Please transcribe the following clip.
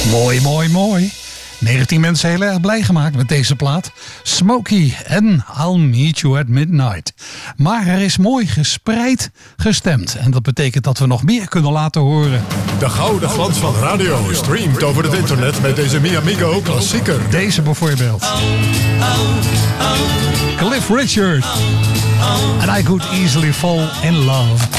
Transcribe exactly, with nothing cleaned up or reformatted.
Mooi, mooi, mooi. negentien mensen heel erg blij gemaakt met deze plaat. Smokey en I'll Meet You at Midnight. Maar er is mooi gespreid gestemd. En dat betekent dat we nog meer kunnen laten horen. De gouden glans van radio streamt over het internet met deze Mi Amigo klassieker. Deze bijvoorbeeld. Cliff Richard. And I Could Easily Fall in Love.